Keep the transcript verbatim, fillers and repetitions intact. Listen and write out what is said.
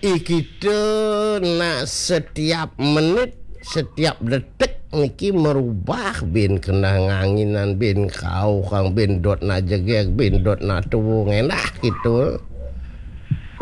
kita nak setiap menit, setiap detik niki merubah bin kena nganginan bin kau kang bin dot na jegek bin dot na tuwung enak gitu.